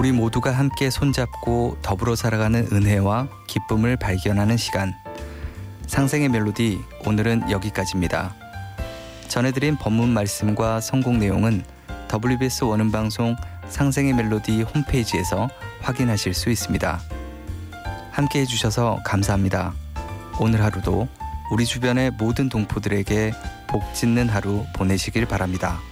우리 모두가 함께 손잡고 더불어 살아가는 은혜와 기쁨을 발견하는 시간. 상생의 멜로디, 오늘은 여기까지입니다. 전해드린 본문 말씀과 선곡 내용은 WBS 원음방송 상생의 멜로디 홈페이지에서 확인하실 수 있습니다. 함께 해주셔서 감사합니다. 오늘 하루도 우리 주변의 모든 동포들에게 복 짓는 하루 보내시길 바랍니다.